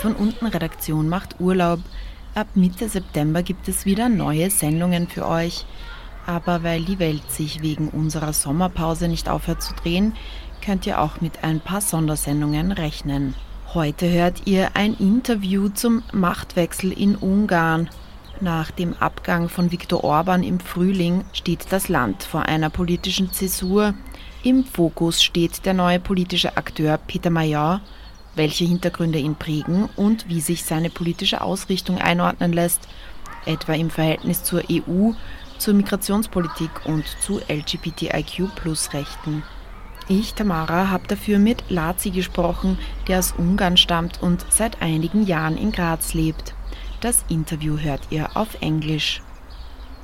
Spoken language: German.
von unten Redaktion macht Urlaub. Ab Mitte September gibt es wieder neue Sendungen für euch. Aber weil die Welt sich wegen unserer Sommerpause nicht aufhört zu drehen, könnt ihr auch mit ein paar Sondersendungen rechnen. Heute hört ihr ein Interview zum Machtwechsel in Ungarn. Nach dem Abgang von Viktor Orban im Frühling steht das Land vor einer politischen Zäsur. Im Fokus steht der neue politische Akteur Peter Major, welche Hintergründe ihn prägen und wie sich seine politische Ausrichtung einordnen lässt, etwa im Verhältnis zur EU, zur Migrationspolitik und zu LGBTIQ-Plus-Rechten. Ich, Tamara, habe dafür mit Laci gesprochen, der aus Ungarn stammt und seit einigen Jahren in Graz lebt. Das Interview hört ihr auf Englisch.